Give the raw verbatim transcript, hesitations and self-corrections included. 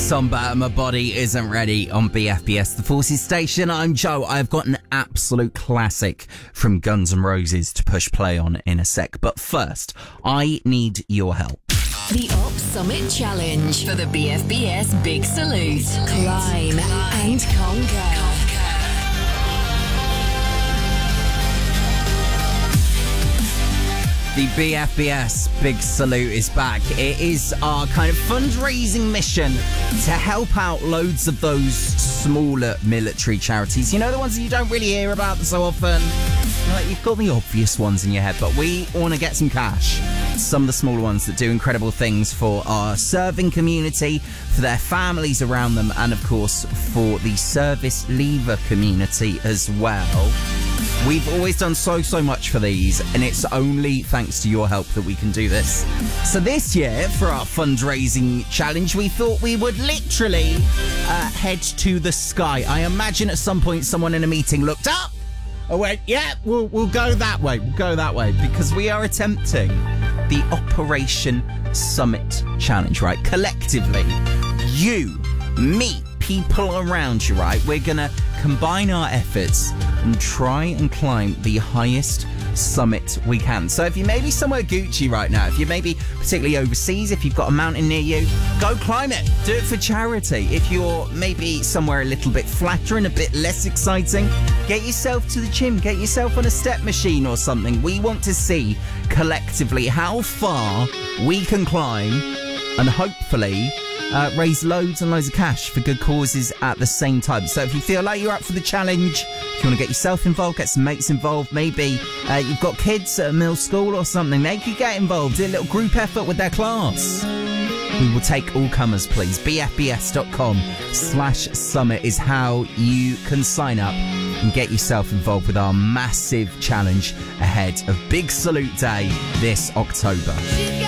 Somber, my body isn't ready on B F B S, the Forces Station. I'm Joe. I've got an absolute classic from Guns N' Roses to push play on in a sec. But first, I need your help. The Op Summit Challenge for the B F B S Big Salute. Climb and conquer. The B F B S Big Salute is back. It is our kind of fundraising mission to help out loads of those smaller military charities. You know, the ones that you don't really hear about so often. Like, you've got the obvious ones in your head, but we want to get some cash. Some of the smaller ones that do incredible things for our serving community, for their families around them, and of course for the service leaver community as well. We've always done so, so much for these, and it's only thanks to your help that we can do this. So this year, for our fundraising challenge, we thought we would literally uh, head to the sky. I imagine at some point someone in a meeting looked up and went, yeah, we'll, we'll go that way, we'll go that way, because we are attempting the Operation Summit Challenge, right? Collectively, you, me, people around you, right? We're going to combine our efforts and try and climb the highest summit we can. So if you're maybe somewhere Gucci right now, if you're maybe particularly overseas, if you've got a mountain near you, go climb it. Do it for charity. If you're maybe somewhere a little bit flatter and a bit less exciting, get yourself to the gym, get yourself on a step machine or something. We want to see collectively how far we can climb and hopefully Uh, raise loads and loads of cash for good causes at the same time. So if you feel like you're up for the challenge, if you want to get yourself involved, get some mates involved, maybe uh, you've got kids at a middle school or something, they could get involved, do a little group effort with their class. We will take all comers, please. B F B S dot com slash summit is how you can sign up and get yourself involved with our massive challenge ahead of Big Salute Day this October.